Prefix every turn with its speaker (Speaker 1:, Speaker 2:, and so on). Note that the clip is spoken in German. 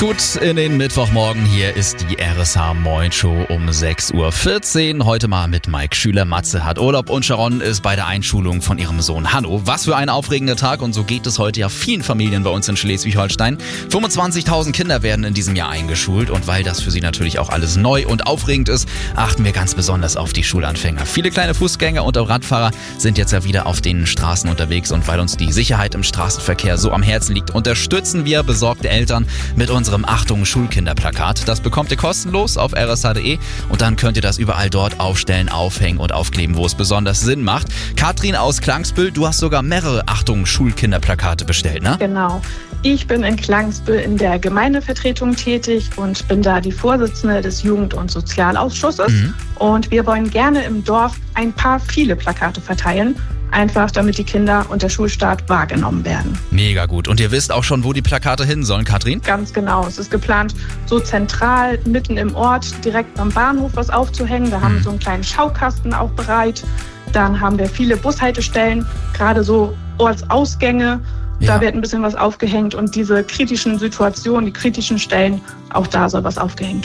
Speaker 1: Gut in den Mittwochmorgen, hier ist die RSH Moin Show um 6.14 Uhr. Heute mal mit Mike Schüler. Matze hat Urlaub und Sharon ist bei der Einschulung von ihrem Sohn Hanno. Was für ein aufregender Tag, und so geht es heute ja vielen Familien bei uns in Schleswig-Holstein. 25.000 Kinder werden in diesem Jahr eingeschult, und weil das für sie natürlich auch alles neu und aufregend ist, achten wir ganz besonders auf die Schulanfänger. Viele kleine Fußgänger und auch Radfahrer sind jetzt ja wieder auf den Straßen unterwegs, und weil uns die Sicherheit im Straßenverkehr so am Herzen liegt, unterstützen wir besorgte Eltern mit unserem Achtung Schulkinderplakat. Das bekommt ihr kostenlos auf rsh.de, und dann könnt ihr das überall dort aufstellen, aufhängen und aufkleben, wo es besonders Sinn macht. Katrin aus Klangsbüll, du hast sogar mehrere Achtung Schulkinderplakate bestellt, ne?
Speaker 2: Genau. Ich bin in Klangsbüll in der Gemeindevertretung tätig und bin da die Vorsitzende des Jugend- und Sozialausschusses. Und wir wollen gerne im Dorf viele Plakate verteilen, einfach damit die Kinder und der Schulstart wahrgenommen werden.
Speaker 1: Mega gut. Und ihr wisst auch schon, wo die Plakate hin sollen, Katrin?
Speaker 2: Ganz genau. Es ist geplant, so zentral mitten im Ort, direkt am Bahnhof was aufzuhängen. Da haben wir so einen kleinen Schaukasten auch bereit. Dann haben wir viele Bushaltestellen, gerade so Ortsausgänge. Da wird ein bisschen was aufgehängt, und diese kritischen Situationen, die kritischen Stellen, auch da soll was aufgehängt werden.